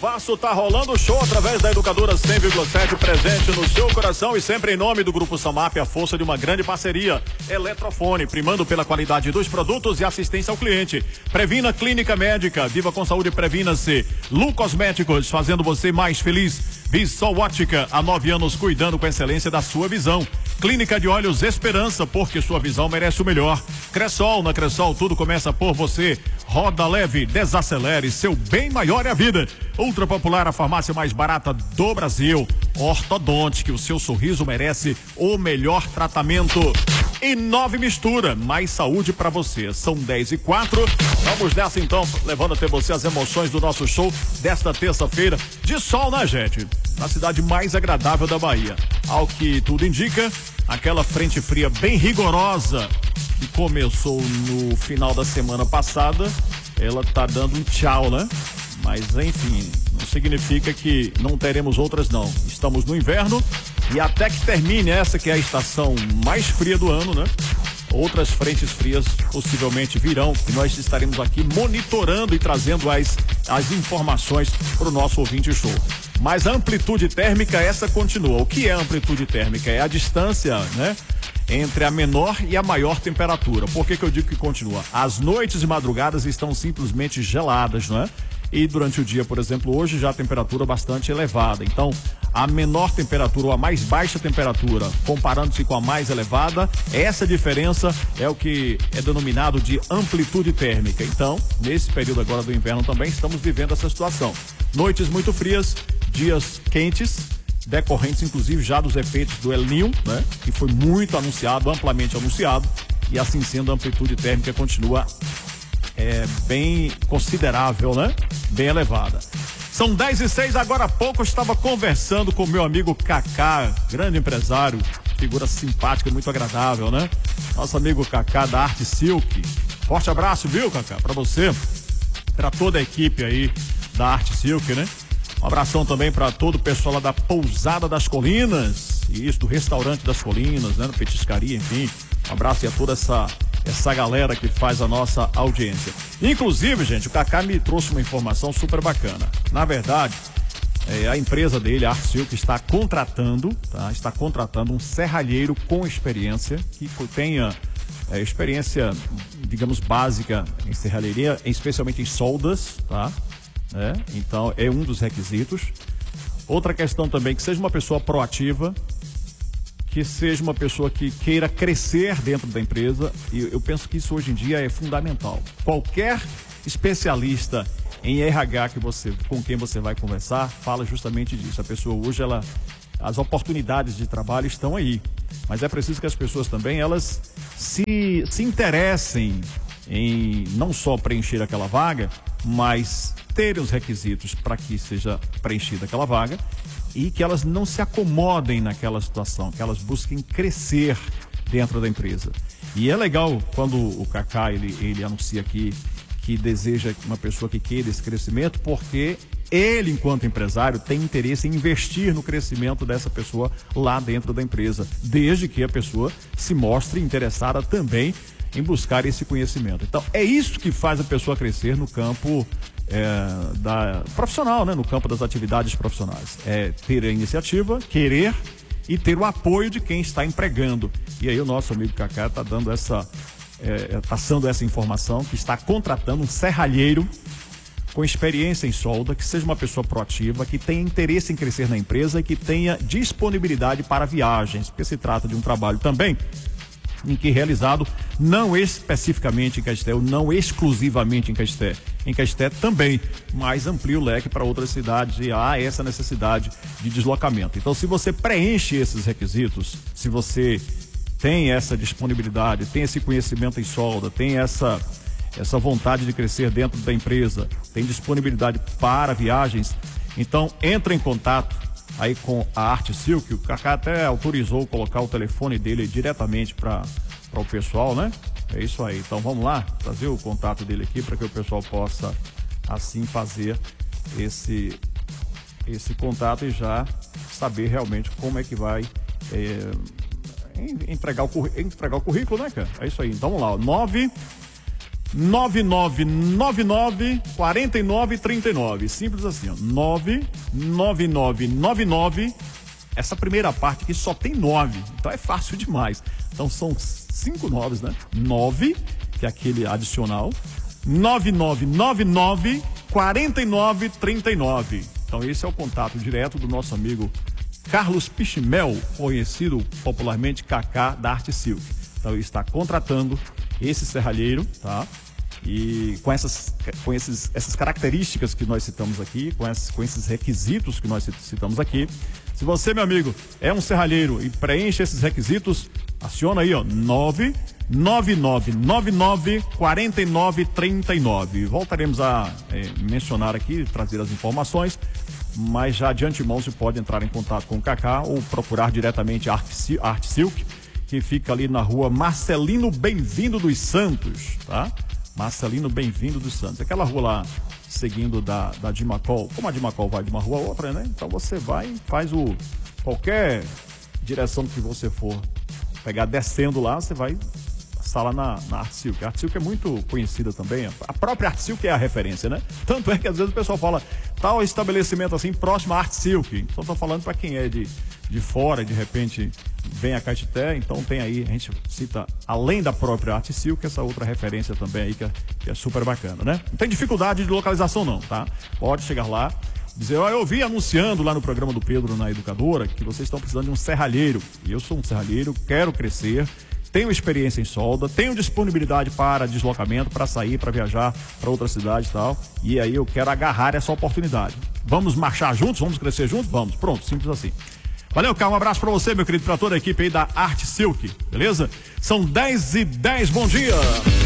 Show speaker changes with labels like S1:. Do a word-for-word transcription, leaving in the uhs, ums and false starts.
S1: Passo tá rolando o show através da Educadora cem vírgula sete, presente no seu coração e sempre em nome do Grupo Samap, a força de uma grande parceria. Eletrofone, primando pela qualidade dos produtos e assistência ao cliente. Previna Clínica Médica, viva com saúde, previna-se. Lu Cosméticos, fazendo você mais feliz. Vissol Ótica, há nove anos cuidando com excelência da sua visão. Clínica de Olhos Esperança, porque sua visão merece o melhor. Cressol, na Cressol tudo começa por você. Roda leve, desacelere, seu bem maior é a vida. Ultra Popular, a farmácia mais barata do Brasil. Ortodontic, o seu sorriso merece o melhor tratamento. E nove Mistura, mais saúde pra você. São dez e quatro. Vamos nessa então, levando até você as emoções do nosso show desta terça-feira de sol, né, gente? Na cidade mais agradável da Bahia. Ao que tudo indica, aquela frente fria bem rigorosa que começou no final da semana passada, ela tá dando um tchau, né? Mas enfim, não significa que não teremos outras não. Estamos no inverno e até que termine essa que é a estação mais fria do ano, né? Outras frentes frias possivelmente virão e nós estaremos aqui monitorando e trazendo as, as informações para o nosso ouvinte show. Mas a amplitude térmica, essa continua. O que é amplitude térmica? É a distância, né, entre a menor e a maior temperatura. Por que que eu digo que continua? As noites e madrugadas estão simplesmente geladas, não é? E durante o dia, por exemplo, hoje já a temperatura bastante elevada. Então, a menor temperatura ou a mais baixa temperatura, comparando-se com a mais elevada, essa diferença é o que é denominado de amplitude térmica. Então, nesse período agora do inverno também estamos vivendo essa situação. Noites muito frias, dias quentes, decorrentes inclusive já dos efeitos do El Niño, né? Que foi muito anunciado, amplamente anunciado, e assim sendo a amplitude térmica continua é, bem considerável, né? Bem elevada. São dez e seis, agora há pouco eu estava conversando com o meu amigo Cacá, grande empresário, figura simpática, muito agradável, né? Nosso amigo Cacá da Arte Silk. Forte abraço, viu, Cacá? Para você, para toda a equipe aí da Arte Silk, né? Um abração também para todo o pessoal lá da Pousada das Colinas, e isso, do Restaurante das Colinas, né? Petiscaria, enfim. Um abraço a toda essa, essa galera que faz a nossa audiência. Inclusive, gente, o Cacá me trouxe uma informação super bacana. Na verdade, é, a empresa dele, a Arte Silk, está contratando, tá? Está contratando um serralheiro com experiência, que tenha é, experiência, digamos, básica em serralheria, especialmente em soldas, tá? É, então é um dos requisitos. Outra questão também, que seja uma pessoa proativa, que seja uma pessoa que queira crescer dentro da empresa, e eu penso que isso hoje em dia é fundamental. Qualquer especialista em R H que você, com quem você vai conversar, fala justamente disso. A pessoa hoje, ela, as oportunidades de trabalho estão aí, mas é preciso que as pessoas também, elas se, se interessem em não só preencher aquela vaga, mas terem os requisitos para que seja preenchida aquela vaga e que elas não se acomodem naquela situação, que elas busquem crescer dentro da empresa. E é legal quando o Cacá, ele, ele anuncia aqui que deseja uma pessoa que queira esse crescimento, porque ele, enquanto empresário, tem interesse em investir no crescimento dessa pessoa lá dentro da empresa, desde que a pessoa se mostre interessada também em buscar esse conhecimento. Então, é isso que faz a pessoa crescer no campo é, da, profissional, né? No campo das atividades profissionais. É ter a iniciativa, querer e ter o apoio de quem está empregando. E aí o nosso amigo Cacá está dando essa, é, passando essa informação, que está contratando um serralheiro com experiência em solda, que seja uma pessoa proativa, que tenha interesse em crescer na empresa e que tenha disponibilidade para viagens, porque se trata de um trabalho também em que realizado não especificamente em Caeté, ou não exclusivamente em Caeté, em Caeté também, mas amplia o leque para outras cidades e há essa necessidade de deslocamento. Então, se você preenche esses requisitos, se você tem essa disponibilidade, tem esse conhecimento em solda, tem essa, essa vontade de crescer dentro da empresa, tem disponibilidade para viagens, então entra em contato aí com a Arte Silk. O Cacá até autorizou colocar o telefone dele diretamente para o pessoal, né? É isso aí. Então vamos lá, trazer o contato dele aqui para que o pessoal possa assim fazer esse, esse contato e já saber realmente como é que vai é, entregar, o, entregar o currículo, né, cara? É isso aí. Então vamos lá, nove nove nove nove nove, quatro nove três nove. Simples assim, ó. nove nove nove nove nove. Essa primeira parte aqui só tem nove, então é fácil demais. Então são cinco noves, né? nove, que é aquele adicional. nove nove nove nove, quatro nove três nove. Então esse é o contato direto do nosso amigo Carlos Pichimel, conhecido popularmente Kaká da Arte Silk. Então ele está contratando esse serralheiro, tá? E com essas, com esses, essas características que nós citamos aqui, com esses, com esses requisitos que nós citamos aqui. Se você, meu amigo, é um serralheiro e preenche esses requisitos, aciona aí, ó, nove nove nove nove nove, quatro nove três nove. Voltaremos a é, mencionar aqui, trazer as informações, mas já de antemão você pode entrar em contato com o Kaká ou procurar diretamente a Arte, Arte Silk, que fica ali na rua Marcelino Bem-vindo dos Santos, tá? Marcelino Bem-vindo dos Santos. Aquela rua lá, seguindo da, da Dimacol. Como a Dimacol vai de uma rua a outra, né? Então você vai e faz o... Qualquer direção que você for pegar descendo lá, você vai passar lá na, na Arte Silk. A Arte Silk é muito conhecida também. A própria Arte Silk é a referência, né? Tanto é que às vezes o pessoal fala tal estabelecimento assim, próximo à Arte Silk. Então tô falando para quem é de, de fora, de repente vem a Caetité, então tem aí, a gente cita, além da própria Arte Silk, essa outra referência também aí que é, que é super bacana, né? Não tem dificuldade de localização não, tá? Pode chegar lá, dizer, ó, eu vi anunciando lá no programa do Pedro na Educadora que vocês estão precisando de um serralheiro. E eu sou um serralheiro, quero crescer, tenho experiência em solda, tenho disponibilidade para deslocamento, para sair, para viajar para outra cidade e tal. E aí eu quero agarrar essa oportunidade. Vamos marchar juntos? Vamos crescer juntos? Vamos. Pronto, simples assim. Valeu, cara, um abraço pra você, meu querido, pra toda a equipe aí da Arte Silk, beleza? São dez e dez, bom dia!